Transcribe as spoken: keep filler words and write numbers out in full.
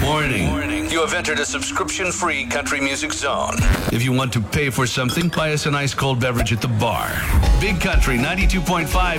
Warning. You have entered a subscription-free country music zone. If you want to pay for something, buy us an ice-cold beverage at the bar. Big Country ninety-two point five